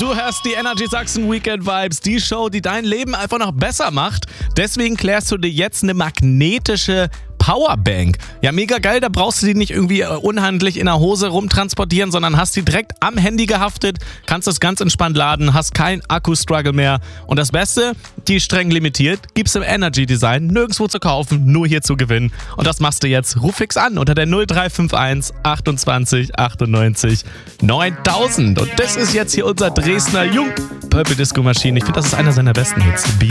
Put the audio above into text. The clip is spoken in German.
Du hörst die Energy Sachsen Weekend Vibes, die Show, die dein Leben einfach noch besser macht. Deswegen klärst du dir jetzt eine magnetische Powerbank. Ja, mega geil, da brauchst du die nicht irgendwie unhandlich in der Hose rumtransportieren, sondern hast die direkt am Handy gehaftet, kannst das ganz entspannt laden, hast keinen Akku-Struggle mehr. Und das Beste, die ist streng limitiert, gibt's im Energy Design nirgendwo zu kaufen, nur hier zu gewinnen. Und das machst du jetzt. Ruf fix an unter der 0351 28 98 9000. Und das ist jetzt hier unser Dresdner Jung Purple Disco Machine. Ich finde, das ist einer seiner besten Hits.